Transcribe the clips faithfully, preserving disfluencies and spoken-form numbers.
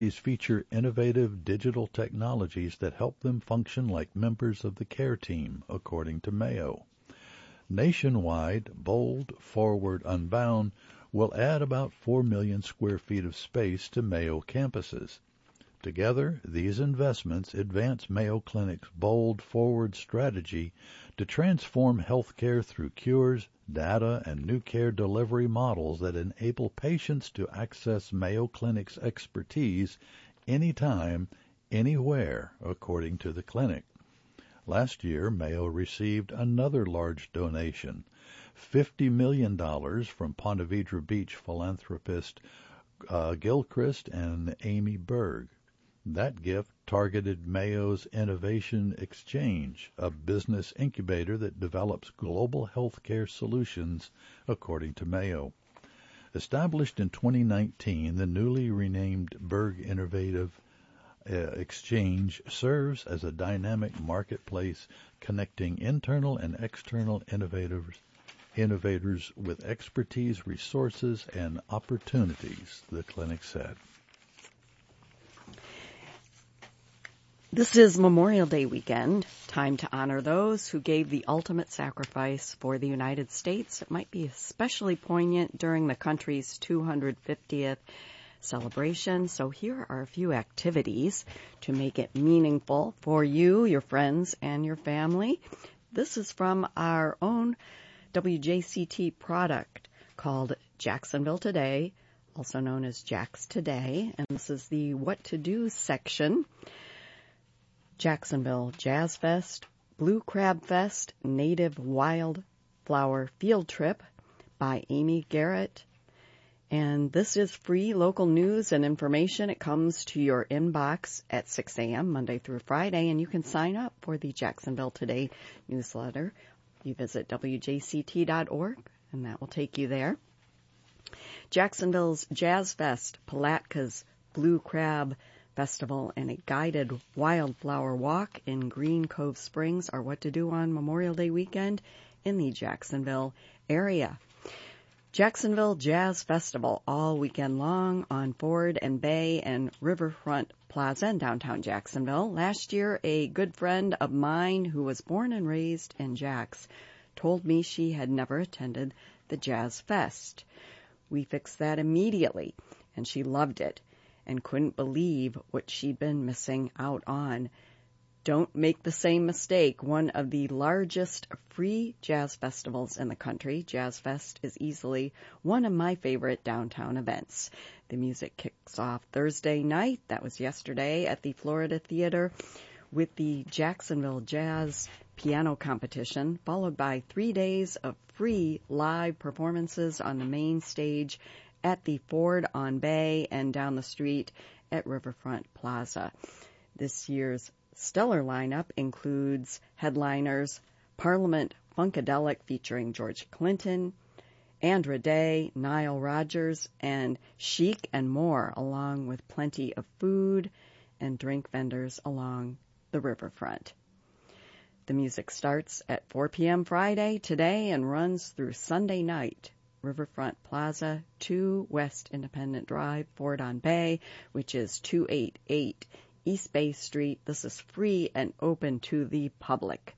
These feature innovative digital technologies that help them function like members of the care team, according to Mayo. Nationwide, Bold Forward Unbound will add about four million square feet of space to Mayo campuses. Together, these investments advance Mayo Clinic's Bold Forward strategy to transform healthcare through cures, data, and new care delivery models that enable patients to access Mayo Clinic's expertise anytime, anywhere, according to the clinic. Last year, Mayo received another large donation, fifty million dollars from Ponte Vedra Beach philanthropist uh, Gilchrist and Amy Berg. That gift targeted Mayo's Innovation Exchange, a business incubator that develops global healthcare solutions, according to Mayo. Established in twenty nineteen, the newly renamed Berg Innovative uh, Exchange serves as a dynamic marketplace connecting internal and external innovators, innovators with expertise, resources, and opportunities, the clinic said. This is Memorial Day weekend, time to honor those who gave the ultimate sacrifice for the United States. It might be especially poignant during the country's two hundred fiftieth celebration, so here are a few activities to make it meaningful for you, your friends, and your family. This is from our own W J C T product called Jacksonville Today, also known as Jax Today, and this is the What to Do section. Jacksonville Jazz Fest, Blue Crab Fest, Native Wildflower Field Trip by Amy Garrett. And this is free local news and information. It comes to your inbox at six a.m. Monday through Friday, and you can sign up for the Jacksonville Today newsletter. You visit W J C T dot org, and that will take you there. Jacksonville's Jazz Fest, Palatka's Blue Crab Festival, and a guided wildflower walk in Green Cove Springs are what to do on Memorial Day weekend in the Jacksonville area. Jacksonville Jazz Festival all weekend long on Ford and Bay and Riverfront Plaza in downtown Jacksonville. Last year, a good friend of mine who was born and raised in Jax told me she had never attended the Jazz Fest. We fixed that immediately, and she loved it and couldn't believe what she'd been missing out on. Don't make the same mistake. One of the largest free jazz festivals in the country, Jazz Fest, is easily one of my favorite downtown events. The music kicks off Thursday night, that was yesterday, at the Florida Theater with the Jacksonville Jazz Piano Competition, followed by three days of free live performances on the main stage at the Ford on Bay and down the street at Riverfront Plaza. This year's stellar lineup includes headliners Parliament Funkadelic featuring George Clinton, Andra Day, Nile Rodgers, and Chic and more, along with plenty of food and drink vendors along the riverfront. The music starts at four p.m. Friday today and runs through Sunday night. Riverfront Plaza, two West Independent Drive, Ford on Bay, which is two eighty-eight East Bay Street. This is free and open to the public.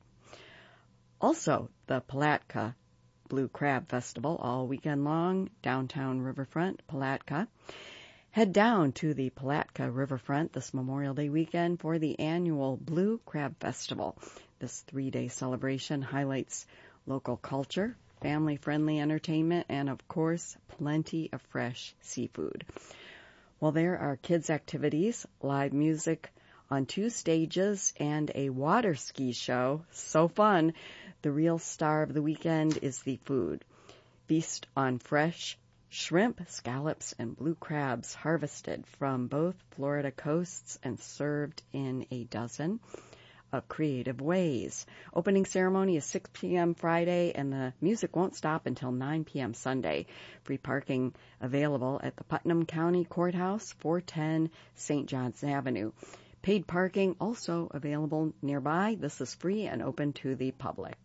Also, the Palatka Blue Crab Festival all weekend long, downtown Riverfront, Palatka. Head down to the Palatka Riverfront this Memorial Day weekend for the annual Blue Crab Festival. This three-day celebration highlights local culture, family-friendly entertainment, and, of course, plenty of fresh seafood. Well, there are kids' activities, live music on two stages, and a water ski show. So fun. The real star of the weekend is the food. Feast on fresh shrimp, scallops, and blue crabs harvested from both Florida coasts and served in a dozen of creative ways. Opening ceremony is six p.m. Friday, and the music won't stop until nine p.m. Sunday. Free parking available at the Putnam County Courthouse, four ten Saint John's Avenue. Paid parking also available nearby. This is free and open to the public.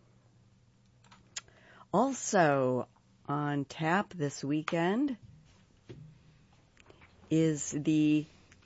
Also on tap this weekend is the